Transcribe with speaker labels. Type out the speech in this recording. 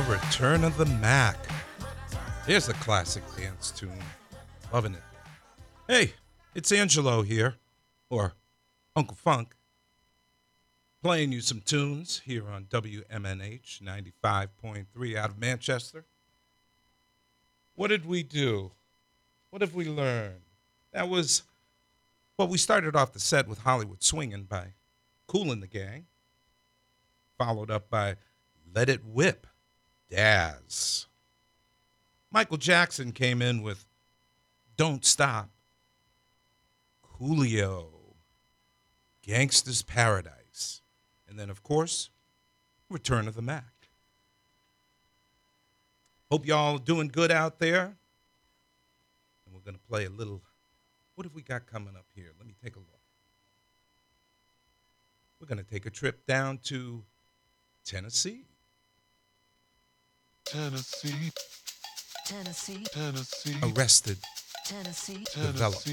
Speaker 1: Return of the Mac. Here's a classic dance tune. Loving it. Hey, it's Angelo here, or Uncle Funk, playing you some tunes here on WMNH 95.3 out of Manchester. What did we do? What have we learned? We started off the set with Hollywood Swingin' by Kool and the Gang, followed up by Let It Whip, Daz. Michael Jackson came in with Don't Stop, Coolio, Gangsta's Paradise, and then, of course, Return of the Mac. Hope y'all doing good out there. And we're going to play a little. What have we got coming up here? Let me take a look. We're going to take a trip down to Tennessee.
Speaker 2: Tennessee.
Speaker 1: Arrested
Speaker 2: Tennessee.
Speaker 1: Development.